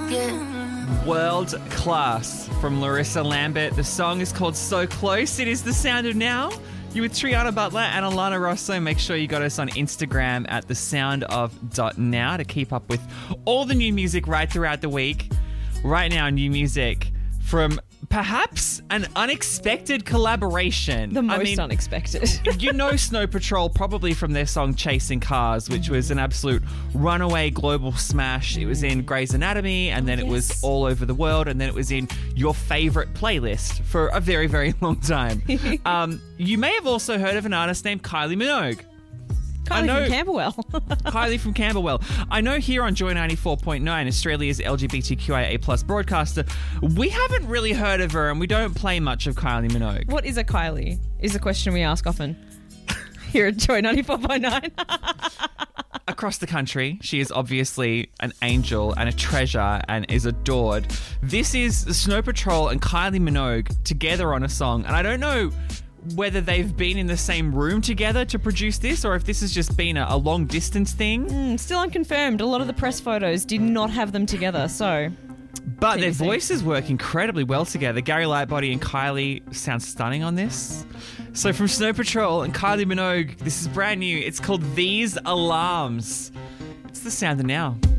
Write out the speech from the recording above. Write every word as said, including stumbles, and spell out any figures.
Yeah. World Class from Larissa Lambert. The song is called So Close. It is the sound of now. You with Triana Butler and Alana Rosso. Make sure you got us on Instagram at the sound of dot now to keep up with all the new music right throughout the week. Right now, new music from perhaps an unexpected collaboration. The most I mean, unexpected. you know Snow Patrol probably from their song Chasing Cars, which was an absolute runaway global smash. It was in Grey's Anatomy, and then it was Yes. all over the world, and then it was in your favourite playlist for a very, very long time. um, you may have also heard of an artist named Kylie Minogue. I Kylie know- from Camberwell. Kylie from Camberwell. I know here on Joy ninety-four point nine, Australia's L G B T Q I A plus broadcaster, we haven't really heard of her and we don't play much of Kylie Minogue. What is a Kylie? Is a question we ask often here at Joy ninety-four point nine. Across the country, she is obviously an angel and a treasure and is adored. This is Snow Patrol and Kylie Minogue together on a song, and I don't know whether they've been in the same room together to produce this or if this has just been a, a long distance thing. Mm, still unconfirmed. A lot of the press photos did not have them together, so... But their T B C. voices work incredibly well together. Gary Lightbody and Kylie sound stunning on this. So from Snow Patrol and Kylie Minogue, this is brand new. It's called These Alarms. It's the sound of now.